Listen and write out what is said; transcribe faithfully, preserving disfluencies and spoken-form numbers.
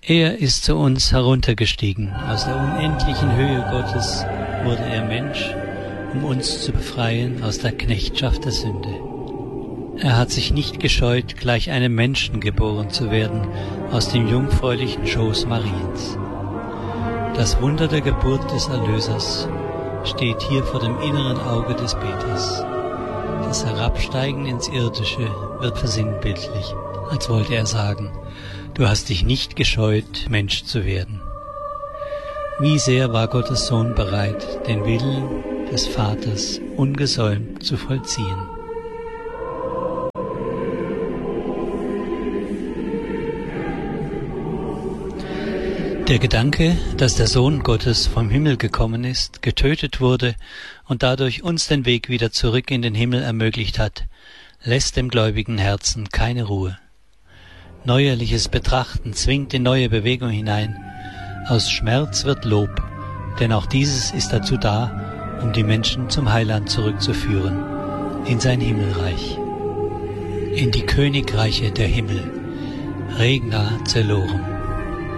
Er ist zu uns heruntergestiegen. Aus der unendlichen Höhe Gottes wurde er Mensch, um uns zu befreien aus der Knechtschaft der Sünde. Er hat sich nicht gescheut, gleich einem Menschen geboren zu werden, aus dem jungfräulichen Schoß Mariens. Das Wunder der Geburt des Erlösers steht hier vor dem inneren Auge des Beters. Das Herabsteigen ins Irdische wird versinnbildlich, als wollte er sagen: Du hast dich nicht gescheut, Mensch zu werden. Wie sehr war Gottes Sohn bereit, den Willen des Vaters ungesäumt zu vollziehen. Der Gedanke, dass der Sohn Gottes vom Himmel gekommen ist, getötet wurde und dadurch uns den Weg wieder zurück in den Himmel ermöglicht hat, lässt dem gläubigen Herzen keine Ruhe. Neuerliches Betrachten zwingt in neue Bewegung hinein. Aus Schmerz wird Lob, denn auch dieses ist dazu da, um die Menschen zum Heiland zurückzuführen, in sein Himmelreich, in die Königreiche der Himmel, Regna Coelorum.